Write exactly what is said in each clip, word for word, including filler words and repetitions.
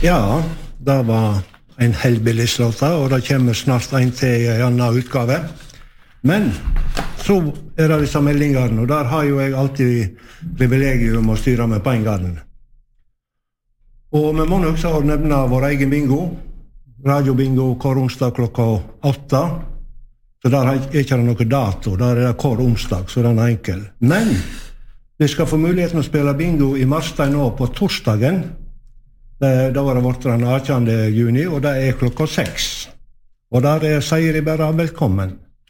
Ja, det var en Hellbillies-låta, og det kommer snart en til i en annen utgave. Men så er det disse meldingene, og der har jo jeg alltid privilegium å styre med på en gang. Og vi må nok så nevne vår egen bingo, radiobingo hver onsdag klokka åtte. Så der er ikke noe dato, der er det hver onsdag, så den er enkel. Men vi skal få muligheten å spille bingo i Marstein nå på torsdagen. Det, da var det vårt den attende juni, og det er klokka seks. Og der er, sier jeg bare velkommen.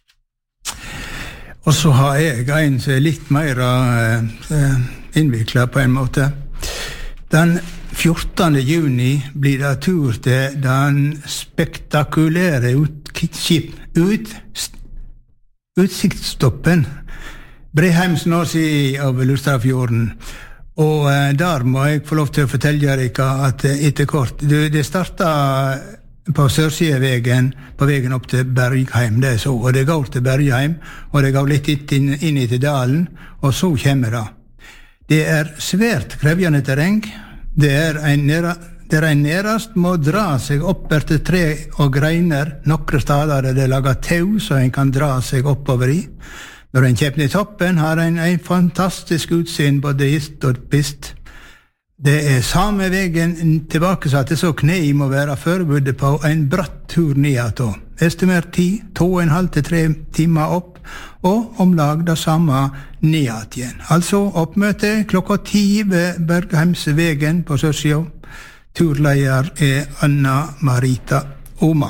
Og så har jeg en som er litt mer uh, innviklet på en måte. Den fjortende juni blir det tur til den spektakulære utskip, ut, utsiktsstoppen Breheimsnåsi av Lustrafjorden. Og uh, der må jeg få lov til å fortelle dere at uh, etter kort, det, det startet på Sørsidevegen, på vegen opp til Bergheim, det er så, og det går til Bergheim, og det går litt inn, inn i til dalen, og så kommer det. Det er svært krevjende terreng, det er en, det er en nerast må dra seg opp etter tre og greiner, nokre stader er det laget tau, så en kan dra seg oppover i. Når en kjøper i toppen, har en en fantastisk utsyn både ist og pist. Det er samme vegen tilbake, så at det så knei må være forberedt på en bratt tur ned. Estimert tid, to og en halv til tre timer opp, og omlag det samme ned igjen. Altså oppmøte klokka ti ved Bergheimsvegen på Sørsio. Turleier er Anna-Marita Oma.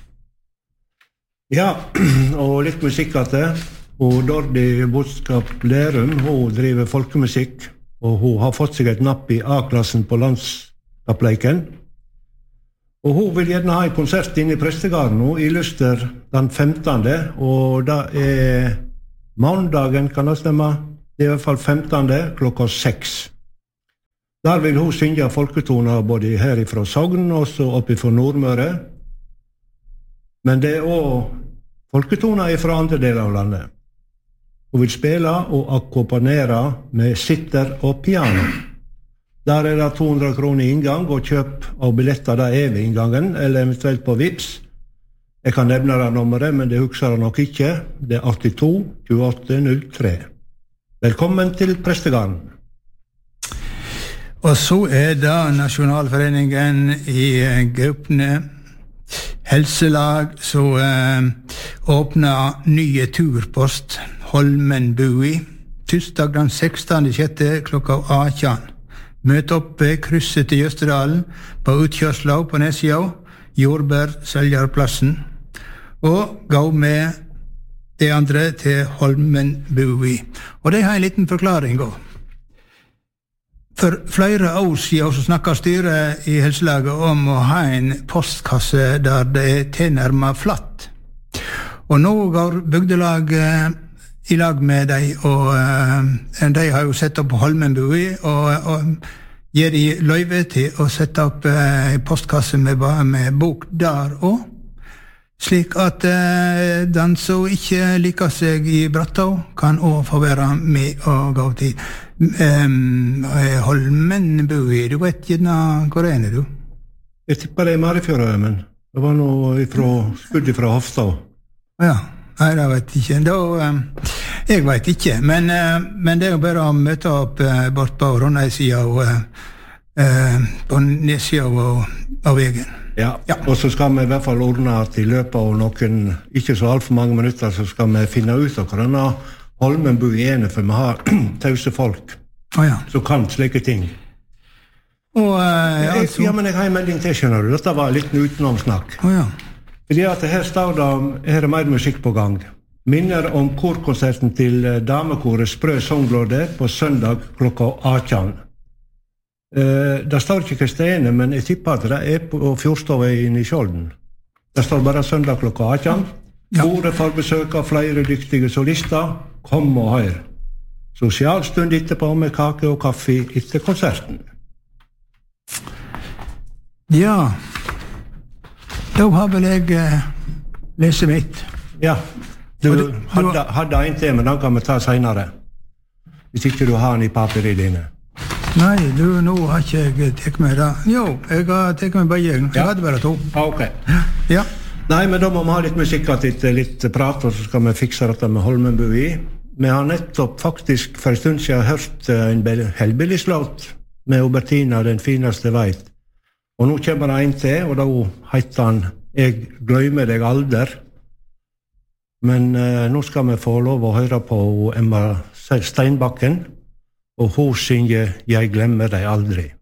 Ja, og litt musikk at det. Og Dordi Bodskap Lerum, hun driver folkemusikk, og hun har fått seg et napp i A-klassen på landskappleiken. Og hun vil gjerne ha en konsert inne i Prestegarden nå, i Luster den femtende, og da er mandagen, kan det stemme? Det er i hvert fall femtende, klokka seks. Der vil hun synge folketoner både her fra Sogn, og så oppe fra Nordmøre. Men det er også folketoner fra andre deler av landet. Hun vil spille og akkompagnere med sitter og piano. Der er det to hundre kroner i inngang, og kjøp av billetter der er ved inngangen, eller eventuelt på Vips. Jeg kan nevne det nummeret, men det husker jeg nok ikke. Det er åttito tjueåtte null tre. Velkommen til Prestegarden. Og så er det Nasjonalforeningen i Gaupne Helselag som eh, åpner nye turpost Holmenbui, tirsdag den sekstende sjette klokka atten. Møt opp ved krysset til Jøsterdalen på utkjørsla på Nesja, Jordbær, Seljarplassen, og gå med de andre til Holmenbui. Og det har en liten forklaring også. For flere år siden så snakket styret i helselaget om å ha en postkasse der det er tilnærmet flatt. Og nå går bygdelaget i lag med dem, og uh, de har jo sett opp Holmenbui, og, og gir de løyve til å sette opp uh, en postkasse med, med bok der også, slik at uh, den som ikke liker seg i Brattå kan også få være med og gå til um, Holmenbui. Du vet gjerne hvor er det, du? Jeg tipper det er Marifjøra, men det var noe ifra, skudd fra Hofstad. Ja. Nei, det vet jeg ikke. Da, uh, jeg vet ikke, men, uh, men det er jo bare å møte opp uh, bort på Rondheim-sida og uh, uh, på Nesja og av vegen. Ja. Ja, og så skal vi i hvert fall ordne at i løpet av noen, ikke så alt for mange minutter, så skal vi finne ut av hvordan Holmenbui er, for vi har tause folk oh, ja. som kan slike ting. Og, uh, altså... Ja, men jeg har en melding til, skjønner du. Dette var litt utenomsnakk. Oh, ja. Fordi at her står det, her er mer musikk på gang. Minner om korkonserten til damekoret Sprø Songlåde på søndag klokka atten. Eh, det står ikke Kristine, men jeg tipper at det er på Fjordstøveien i Skjolden. Det står bare søndag klokka atten. Ja. Bordet for besøk av flere dyktige solister. Kom og hør. Sosialstund etterpå med kake og kaffe etter konserten. Ja... Da har vel jeg uh, lest mitt. Ja, du, du hadde, hadde en til, men den kan vi ta senere. Hvis ikke du har den i papiret dine. Nei, du, nå har ikke jeg tekt meg det. Jo, jeg har tekt meg begge. Jeg Ja. hadde bare to. Ah, ok. Ja. Nei, men da må vi ha litt musikk etter litt prat, og så skal vi fikse dette med Holmenbui. Vi har nettopp faktisk for en stund siden hørt en Hellbillies-låt med Obertina, den fineste veit. Og nå kommer det en til, og da heter han Jeg gløymer deg alder. Men eh, nå skal vi få lov å høre på Emma Steinbakken, og hun synger Jeg glemmer deg aldri.